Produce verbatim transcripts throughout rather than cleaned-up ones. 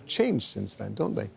changed since then, don't they?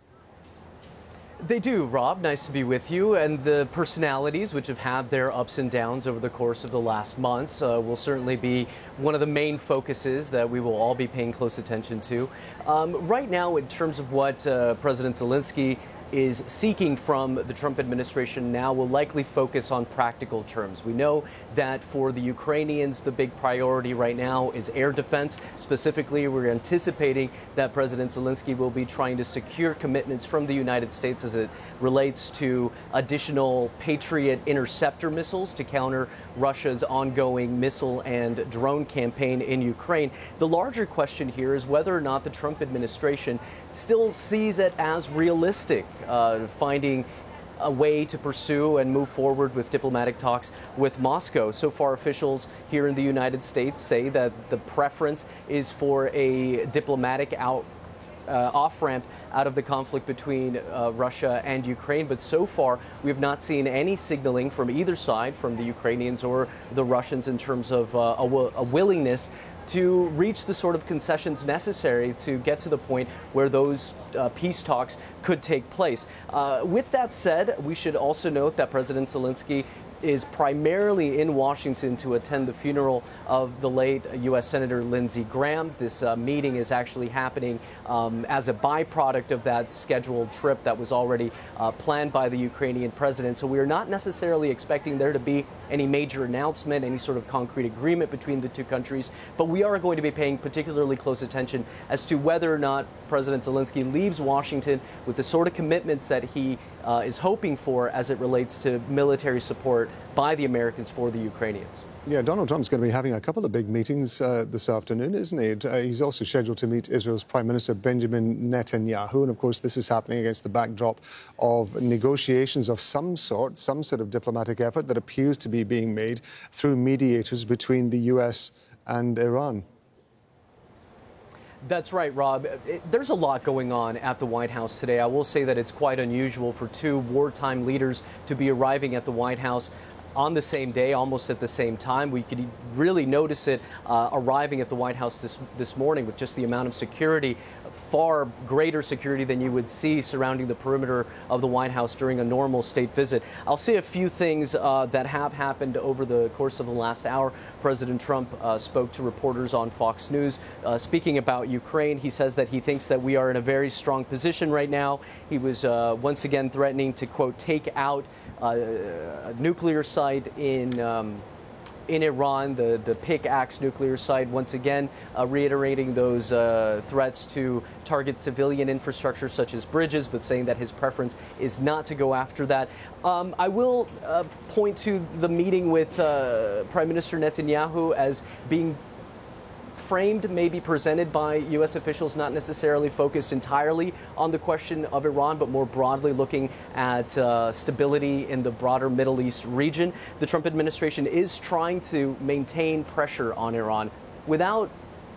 They do, Rob. Nice to be with you. And the personalities, which have had their ups and downs over the course of the last months, uh, will certainly be one of the main focuses that we will all be paying close attention to. Um, right now, in terms of what uh, President Zelensky is seeking from the Trump administration now, will likely focus on practical terms. We know that for the Ukrainians, the big priority right now is air defense. Specifically, we're anticipating that President Zelensky will be trying to secure commitments from the United States as it relates to additional Patriot interceptor missiles to counter Russia's ongoing missile and drone campaign in Ukraine. The larger question here is whether or not the Trump administration still sees it as realistic, uh, finding a way to pursue and move forward with diplomatic talks with Moscow. So far, officials here in the United States say that the preference is for a diplomatic out uh, off-ramp out of the conflict between uh, Russia and Ukraine. But so far, we have not seen any signaling from either side, from the Ukrainians or the Russians, in terms of uh, a, w- a willingness to reach the sort of concessions necessary to get to the point where those uh, peace talks could take place. Uh, with that said, we should also note that President Zelensky is primarily in Washington to attend the funeral of the late U S Senator Lindsey Graham. This uh, meeting is actually happening um, as a byproduct of that scheduled trip that was already uh, planned by the Ukrainian president. So we are not necessarily expecting there to be any major announcement, any sort of concrete agreement between the two countries. But we are going to be paying particularly close attention as to whether or not President Zelensky leaves Washington with the sort of commitments that he uh, is hoping for as it relates to military support by the Americans for the Ukrainians. Yeah, Donald Trump's going to be having a couple of big meetings uh, this afternoon, isn't he? Uh, he's also scheduled to meet Israel's Prime Minister Benjamin Netanyahu. And of course, this is happening against the backdrop of negotiations of some sort, some sort of diplomatic effort that appears to be being made through mediators between the U S and Iran. That's right, Rob. It, there's a lot going on at the White House today. I will say that it's quite unusual for two wartime leaders to be arriving at the White House on the same day, almost at the same time. We could really notice it uh, arriving at the White House this, this morning with just the amount of security, far greater security than you would see surrounding the perimeter of the White House during a normal state visit. I'll say a few things uh, that have happened over the course of the last hour. President Trump uh, spoke to reporters on Fox News. Uh, speaking about Ukraine, he says that he thinks that we are in a very strong position right now. He was uh, once again threatening to, quote, take out uh, a nuclear site in um, in Iran, the, the Pickaxe nuclear site, once again uh, reiterating those uh, threats to target civilian infrastructure such as bridges, but saying that his preference is not to go after that. Um, I will uh, point to the meeting with uh, Prime Minister Netanyahu as being framed, maybe presented by U S officials, not necessarily focused entirely on the question of Iran, but more broadly looking at uh, stability in the broader Middle East region. The Trump administration is trying to maintain pressure on Iran without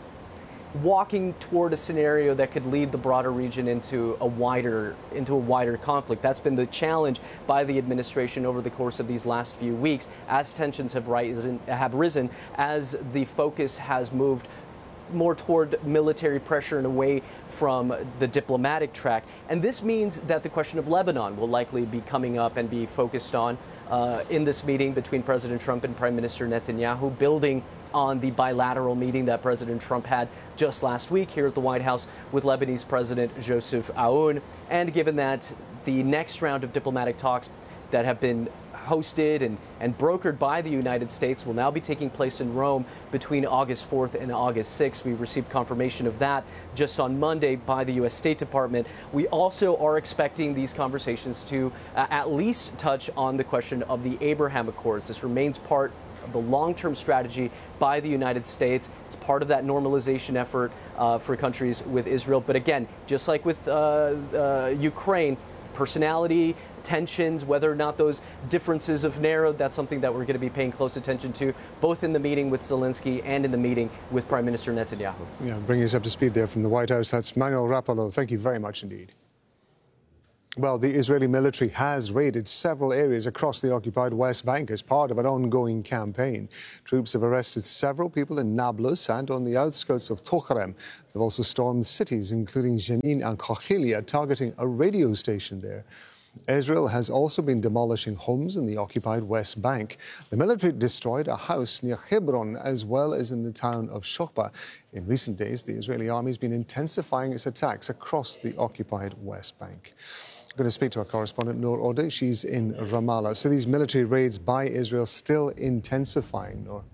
walking toward a scenario that could lead the broader region into a wider into a wider conflict. That's been the challenge by the administration over the course of these last few weeks, as tensions have risen, have risen, as the focus has moved more toward military pressure and away from the diplomatic track. And this means that the question of Lebanon will likely be coming up and be focused on uh, in this meeting between President Trump and Prime Minister Netanyahu, building on the bilateral meeting that President Trump had just last week here at the White House with Lebanese President Joseph Aoun. And given that the next round of diplomatic talks that have been hosted and, and brokered by the United States will now be taking place in Rome between August fourth and August sixth. We received confirmation of that just on Monday by the U S State Department. We also are expecting these conversations to uh, at least touch on the question of the Abraham Accords. This remains part of the long-term strategy by the United States. It's part of that normalization effort uh, for countries with Israel. But again, just like with uh, uh, Ukraine, personality, tensions, whether or not those differences have narrowed, that's something that we're going to be paying close attention to, both in the meeting with Zelensky and in the meeting with Prime Minister Netanyahu. Yeah, bringing us up to speed there from the White House. That's Manuel Rapallo. Thank you very much indeed. Well, the Israeli military has raided several areas across the occupied West Bank as part of an ongoing campaign. Troops have arrested several people in Nablus and on the outskirts of Tokarem. They've also stormed cities, including Jenin and Kochilia, targeting a radio station there. Israel has also been demolishing homes in the occupied West Bank. The military destroyed a house near Hebron as well as in the town of Shokba. In recent days, the Israeli army has been intensifying its attacks across the occupied West Bank. I'm going to speak to our correspondent, Noor Ode. She's in Ramallah. So these military raids by Israel still intensifying, Noor?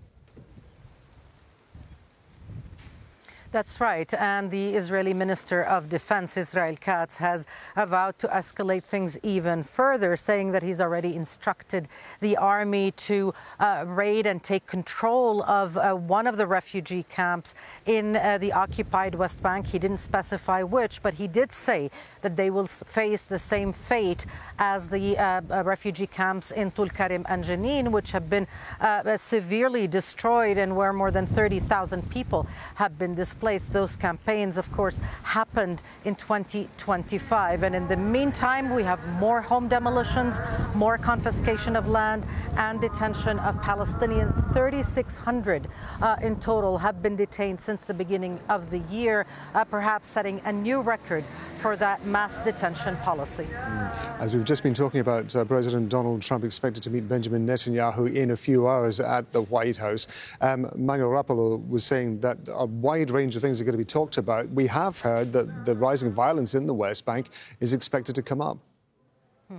That's right. And the Israeli Minister of Defense, Israel Katz, has vowed to escalate things even further, saying that he's already instructed the army to uh, raid and take control of uh, one of the refugee camps in uh, the occupied West Bank. He didn't specify which, but he did say that they will face the same fate as the uh, uh, refugee camps in Tulkarim and Jenin, which have been uh, severely destroyed and where more than thirty thousand people have been displaced. Those campaigns, of course, happened in twenty twenty-five. And in the meantime, we have more home demolitions, more confiscation of land, and detention of Palestinians. thirty-six hundred uh, in total have been detained since the beginning of the year, uh, perhaps setting a new record for that mass detention policy. Mm. As we've just been talking about, uh, President Donald Trump expected to meet Benjamin Netanyahu in a few hours at the White House. Um, Manuel Rapolo was saying that a wide range of things are going to be talked about. We have heard that the rising violence in the West Bank is expected to come up. Hmm.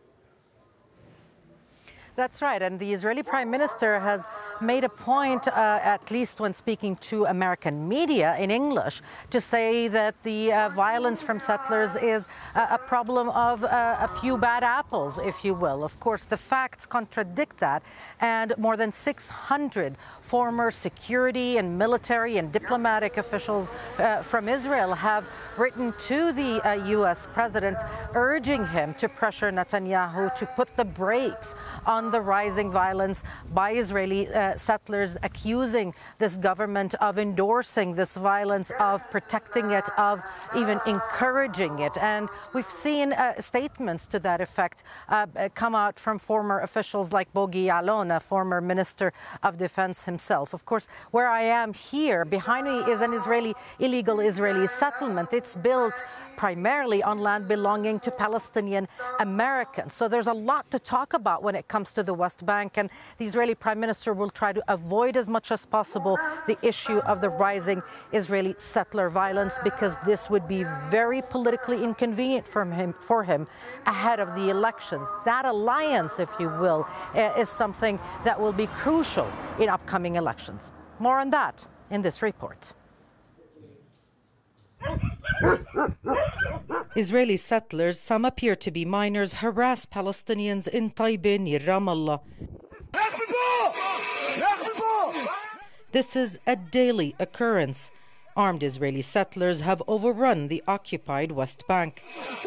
That's right. And the Israeli Prime Minister has made a point, uh, at least when speaking to American media in English, to say that the uh, violence from settlers is uh, a problem of uh, a few bad apples, if you will. Of course, the facts contradict that. And more than six hundred former security and military and diplomatic officials uh, from Israel have written to the uh, U S president, urging him to pressure Netanyahu to put the brakes on the rising violence by Israeli uh, settlers, accusing this government of endorsing this violence, of protecting it, of even encouraging it. And we've seen uh, statements to that effect uh, come out from former officials like Bogi Ya'alon, a former Minister of Defense himself. Of course, where I am here, behind me is an Israeli, illegal Israeli settlement. It's built primarily on land belonging to Palestinian Americans. So there's a lot to talk about when it comes to the West Bank, and the Israeli Prime Minister will try to avoid as much as possible the issue of the rising Israeli settler violence, because this would be very politically inconvenient for him, for him ahead of the elections. That alliance, if you will, is something that will be crucial in upcoming elections. More on that in this report. Israeli settlers, some appear to be minors, harass Palestinians in Taiba near Ramallah. This is a daily occurrence. Armed Israeli settlers have overrun the occupied West Bank.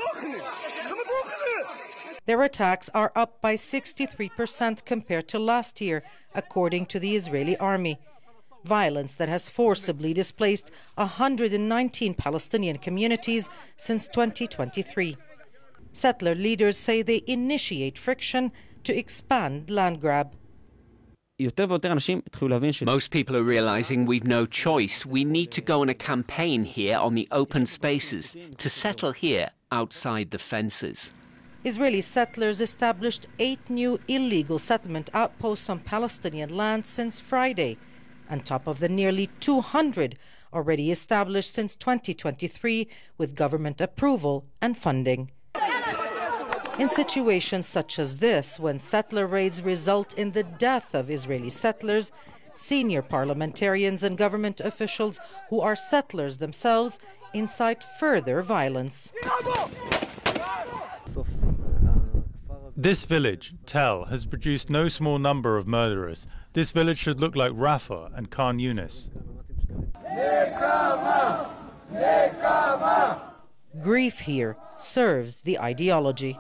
Their attacks are up by sixty-three percent compared to last year, according to the Israeli army. Violence that has forcibly displaced one hundred nineteen Palestinian communities since twenty twenty-three. Settler leaders say they initiate friction to expand land grab. Most people are realizing we've no choice. We need to go on a campaign here on the open spaces, to settle here outside the fences. Israeli settlers established eight new illegal settlement outposts on Palestinian land since Friday, on top of the nearly two hundred already established since twenty twenty-three with government approval and funding. In situations such as this, when settler raids result in the death of Israeli settlers, senior parliamentarians and government officials who are settlers themselves incite further violence. This village, Tel, has produced no small number of murderers. This village should look like Rafah and Khan Yunis. Grief here serves the ideology.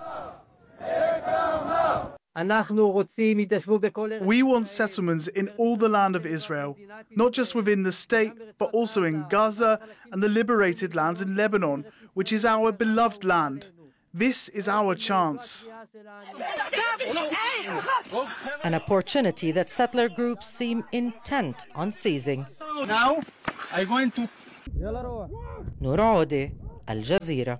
We want settlements in all the land of Israel, not just within the state, but also in Gaza and the liberated lands in Lebanon, which is our beloved land. This is our chance. An opportunity that settler groups seem intent on seizing. Now, I'm going to... Noor Audi, Al Jazeera.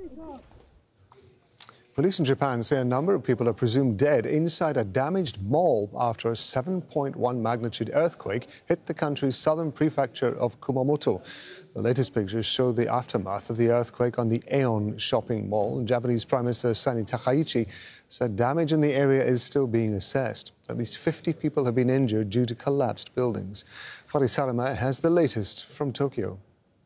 Police in Japan say a number of people are presumed dead inside a damaged mall after a seven point one magnitude earthquake hit the country's southern prefecture of Kumamoto. The latest pictures show the aftermath of the earthquake on the Aeon shopping mall. And Japanese Prime Minister Sani Takaichi said damage in the area is still being assessed. At least fifty people have been injured due to collapsed buildings. Faris Sarama has the latest from Tokyo.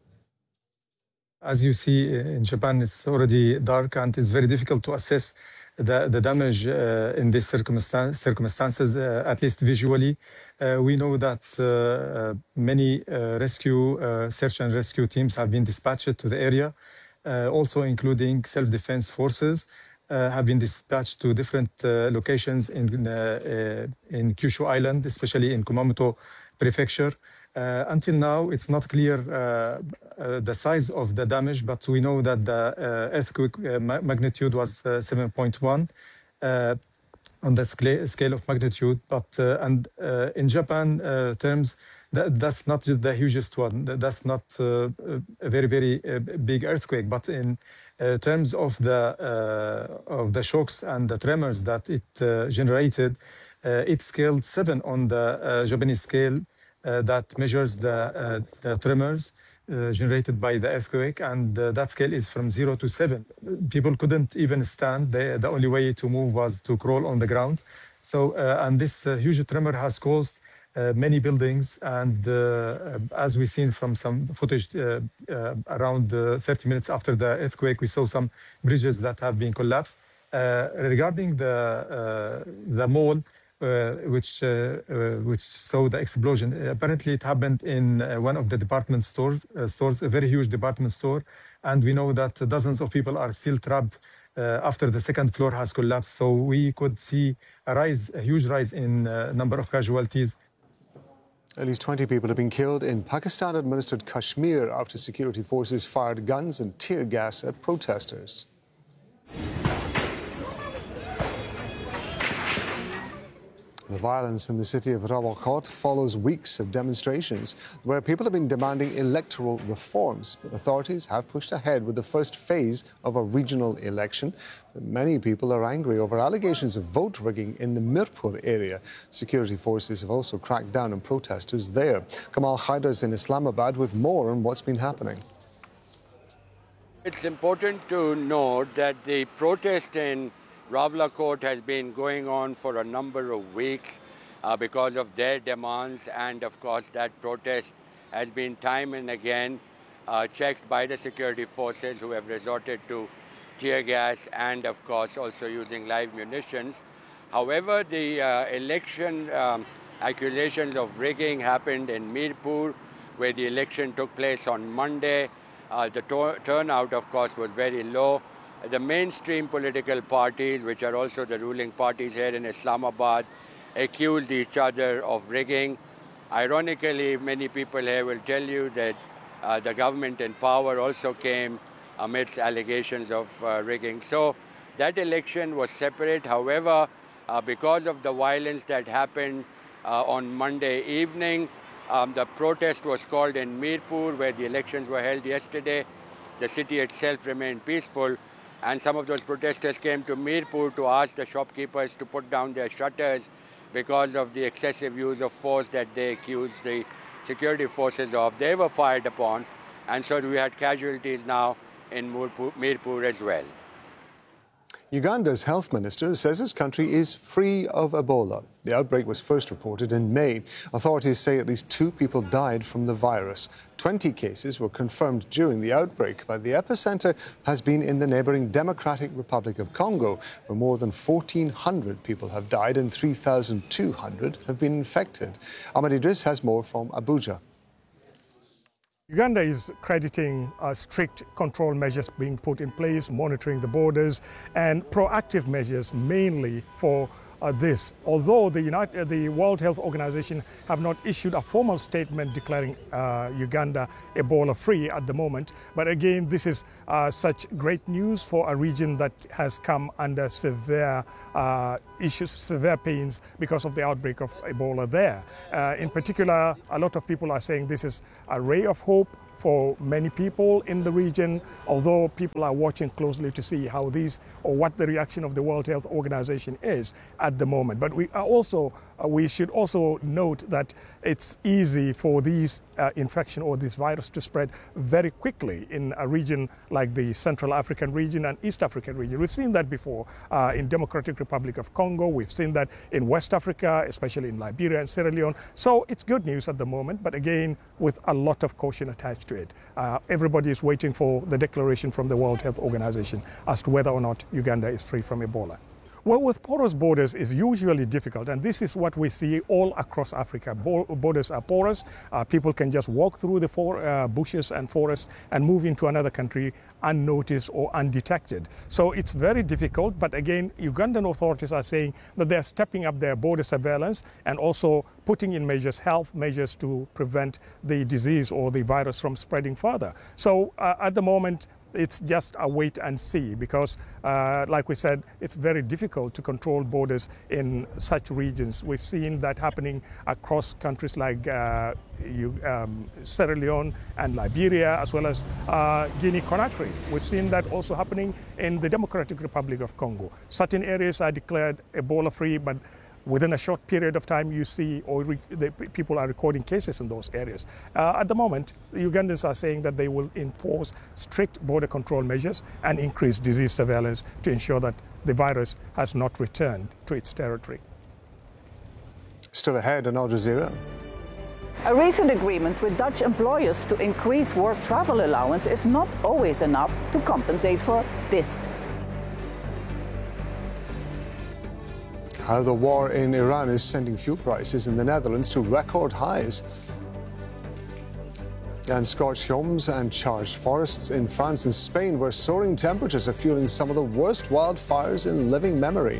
As you see in Japan, it's already dark and it's very difficult to assess the, the damage uh, in these circumstance, circumstances, uh, at least visually. Uh, we know that uh, many uh, rescue, uh, search and rescue teams have been dispatched to the area, uh, also including self-defense forces uh, have been dispatched to different uh, locations in, uh, uh, in Kyushu Island, especially in Kumamoto Prefecture. Uh, until now, it's not clear uh, uh, the size of the damage, but we know that the uh, earthquake uh, ma magnitude was uh, seven point one uh, on the scale of magnitude. But uh, and uh, in Japan uh, terms, that, that's not the hugest one. That's not uh, a very very uh, big earthquake. But in uh, terms of the uh, of the shocks and the tremors that it uh, generated, uh, it scaled seven on the uh, Japanese scale. Uh, that measures the, uh, the tremors uh, generated by the earthquake, and uh, that scale is from zero to seven. People couldn't even stand. They, the only way to move was to crawl on the ground. So, uh, and this uh, huge tremor has caused uh, many buildings, and uh, as we've seen from some footage, uh, uh, around uh, thirty minutes after the earthquake, we saw some bridges that have been collapsed. Uh, regarding the, uh, the mall, Uh, which uh, uh, which saw the explosion. Apparently, it happened in uh, one of the department stores, uh, stores, a very huge department store, and we know that dozens of people are still trapped uh, after the second floor has collapsed. So we could see a rise, a huge rise in uh, number of casualties. At least twenty people have been killed in Pakistan-administered Kashmir after security forces fired guns and tear gas at protesters. The violence in the city of Rawalkot follows weeks of demonstrations where people have been demanding electoral reforms. Authorities have pushed ahead with the first phase of a regional election. But many people are angry over allegations of vote rigging in the Mirpur area. Security forces have also cracked down on protesters there. Kamal Haider is in Islamabad with more on what's been happening. It's important to note that the protest in Rawalkot has been going on for a number of weeks uh, because of their demands, and of course that protest has been time and again uh, checked by the security forces, who have resorted to tear gas and of course also using live munitions. However, the uh, election um, accusations of rigging happened in Mirpur, where the election took place on Monday. Uh, the turnout of course was very low. The mainstream political parties, which are also the ruling parties here in Islamabad, accused each other of rigging. Ironically, many people here will tell you that uh, the government in power also came amidst allegations of uh, rigging. So that election was separate. However, uh, because of the violence that happened uh, on Monday evening, um, the protest was called in Mirpur, where the elections were held yesterday. The city itself remained peaceful. And some of those protesters came to Mirpur to ask the shopkeepers to put down their shutters because of the excessive use of force that they accused the security forces of. They were fired upon, and so we had casualties now in Mirpur as well. Uganda's health minister says his country is free of Ebola. The outbreak was first reported in May. Authorities say at least two people died from the virus. twenty cases were confirmed during the outbreak, but the epicenter has been in the neighbouring Democratic Republic of Congo, where more than fourteen hundred people have died and three thousand two hundred have been infected. Ahmed Idris has more from Abuja. Uganda is crediting uh, strict control measures being put in place, monitoring the borders, and proactive measures mainly for uh, this. Although the, United, uh, the World Health Organization have not issued a formal statement declaring uh, Uganda Ebola-free at the moment, but again, this is uh, such great news for a region that has come under severe uh, issues, severe pains because of the outbreak of Ebola there. Uh, in particular, a lot of people are saying this is a ray of hope for many people in the region, although people are watching closely to see how these or what the reaction of the World Health Organization is at the moment. But we are also uh, we should also note that it's easy for these uh, infection or this virus to spread very quickly in a region like the Central African region and East African region. We've seen that before uh, in Democratic Republic of Congo. We've seen that in West Africa, especially in Liberia and Sierra Leone. So it's good news at the moment, but again, with a lot of caution attached to it. Uh, everybody is waiting for the declaration from the World Health Organization as to whether or not Uganda is free from Ebola. Well, with porous borders is usually difficult, and this is what we see all across Africa. Bo borders are porous. Uh, people can just walk through the for uh, bushes and forests and move into another country unnoticed or undetected. So it's very difficult, but again, Ugandan authorities are saying that they're stepping up their border surveillance and also putting in measures, health measures to prevent the disease or the virus from spreading further. So uh, at the moment, it's just a wait and see because, uh, like we said, it's very difficult to control borders in such regions. We've seen that happening across countries like uh, you, um, Sierra Leone and Liberia, as well as uh, Guinea-Conakry. We've seen that also happening in the Democratic Republic of Congo. Certain areas are declared Ebola-free, but within a short period of time, you see, or re the people are recording cases in those areas. Uh, at the moment, the Ugandans are saying that they will enforce strict border control measures and increase disease surveillance to ensure that the virus has not returned to its territory. Still ahead on Al Jazeera. A recent agreement with Dutch employers to increase work travel allowance is not always enough to compensate for this. How the war in Iran is sending fuel prices in the Netherlands to record highs. And scorched homes and charged forests in France and Spain, where soaring temperatures are fueling some of the worst wildfires in living memory.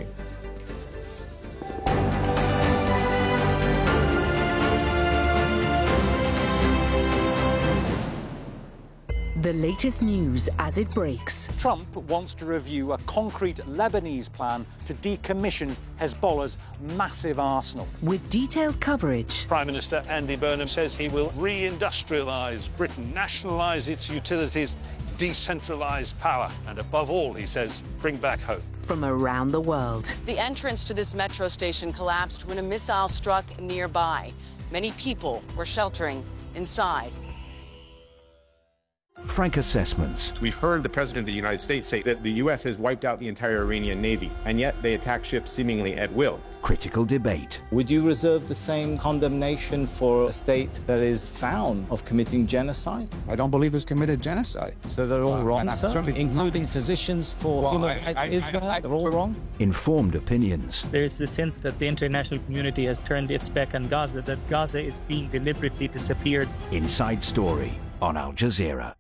The latest news as it breaks. Trump wants to review a concrete Lebanese plan to decommission Hezbollah's massive arsenal. With detailed coverage. Prime Minister Andy Burnham says he will re-industrialise Britain, nationalise its utilities, decentralise power, and above all, he says, bring back hope. From around the world. The entrance to this metro station collapsed when a missile struck nearby. Many people were sheltering inside. Frank Assessments. We've heard the President of the United States say that the U S has wiped out the entire Iranian Navy, and yet they attack ships seemingly at will. Critical debate. Would you reserve the same condemnation for a state that is found of committing genocide? I don't believe it's committed genocide. So they're all well, wrong, sir? Including physicians for well, human rights Israel? They're all wrong? Informed opinions. There is the sense that the international community has turned its back on Gaza, that Gaza is being deliberately disappeared. Inside Story on Al Jazeera.